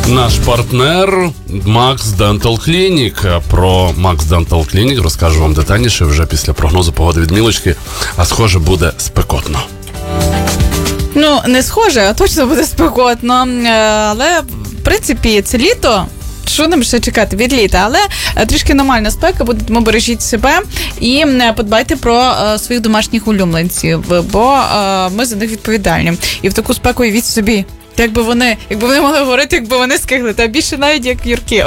Наш партнер Max Dental Clinic. Про Max Dental Clinic розкажу вам детальніше вже після прогнозу погоди від Мілочки. А схоже, буде спекотно. Ну, не схоже, а точно буде спекотно. Але, в принципі, це літо. Що нам ще чекати від літа? Але трішки нормальна спека буде, тому бережіть себе і подбайте про своїх домашніх улюбленців, бо ми за них відповідальні. І в таку спеку уявіть собі, якби вони могли говорити, якби вони скигли, та більше навіть як Юрки.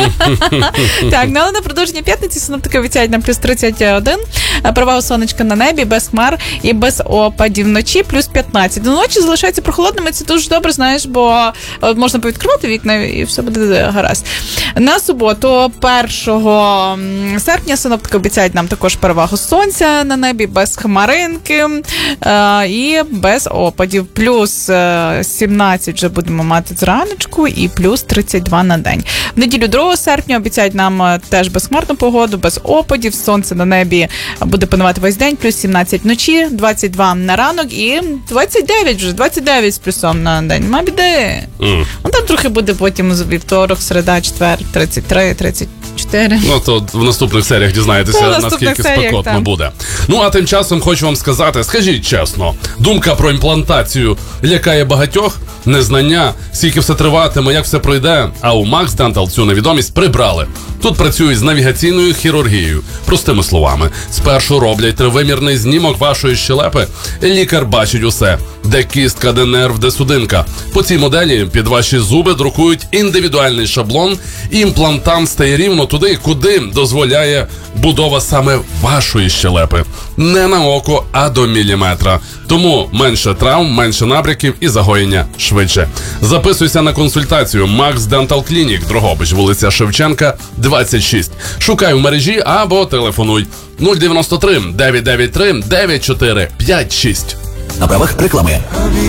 Так, але на продовження п'ятниці синоптики обіцяють нам плюс 31, перевагу сонечка на небі, без хмар і без опадів. Вночі плюс 15. До ночі залишаються прохолодними, це дуже добре, знаєш, бо можна повідкривати вікна і все буде гаразд. На суботу, 1 серпня, синоптики обіцяють нам також перевагу сонця на небі, без хмаринки і без опадів. Плюс 17 вже будемо мати зраночку і плюс 32 на день. В неділю 2 серпня обіцяють нам теж безхмарну погоду, без опадів, сонце на небі буде панувати весь день, плюс 17 вночі, 22 на ранок і 29 з плюсом на день. Ма біди. Ну там трохи буде потім вівторок, середа, четвер, 33, 34. Ну, то в наступних серіях дізнаєтеся, наскільки спекотно буде. Ну, а тим часом хочу вам сказати, скажіть чесно, думка про імплантацію лякає багатьох? Незнання, скільки все триватиме, як все пройде, а у Max Dental цю невідомість прибрали. Тут працюють з навігаційною хірургією. Простими словами, спершу роблять тривимірний знімок вашої щелепи, і лікар бачить усе. Де кістка, де нерв, де судинка. По цій моделі під ваші зуби друкують індивідуальний шаблон, і імплантант стає рівно туди, куди дозволяє будова саме вашої щелепи. Не на око, а до міліметра. Тому менше травм, менше набряків і загоєння швидше. Записуйся на консультацію Max Dental Clinic, Дрогобич, вулиця Шевченка, 26. Шукай в мережі або телефонуй 093 993 9456. На правах реклами.